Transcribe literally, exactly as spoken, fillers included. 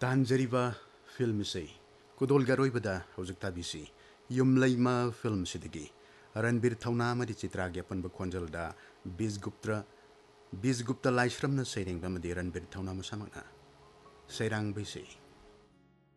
तानजरीबा film से कुदोल गारोइबदा हौजक ताबिसी युमलैमा film सिदगी Ranbir थौना अमदि चित्रागी अपनब खोंजलदा Bijgupta Bijgupta लाइश्रमना सैरेंगबा अमदि Ranbir थौना मसामकना Sairang बैसे